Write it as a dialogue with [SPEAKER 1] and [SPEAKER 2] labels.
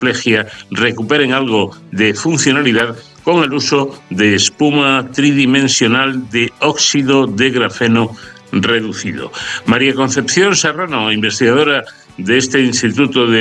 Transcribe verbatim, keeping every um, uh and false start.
[SPEAKER 1] tetraplegia recuperen algo de funcionalidad con el uso de espuma tridimensional de óxido de grafeno reducido. María Concepción Serrano, investigadora de este Instituto de